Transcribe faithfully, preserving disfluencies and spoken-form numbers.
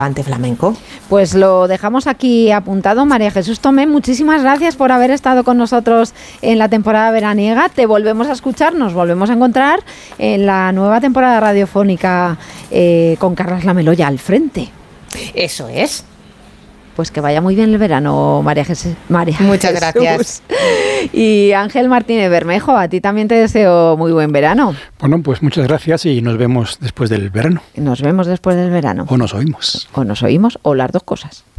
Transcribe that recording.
Ante flamenco. Pues lo dejamos aquí apuntado. María Jesús Tomé, muchísimas gracias por haber estado con nosotros en la temporada veraniega. Te volvemos a escuchar, nos volvemos a encontrar en la nueva temporada radiofónica eh, con Carlas Lamelo ya al frente. Eso es. Pues que vaya muy bien el verano, María Jesús. María Muchas Jesús. gracias. Y Ángel Martínez Bermejo, a ti también te deseo muy buen verano. Bueno, pues muchas gracias y nos vemos después del verano. Nos vemos después del verano. O nos oímos. O nos oímos, o las dos cosas.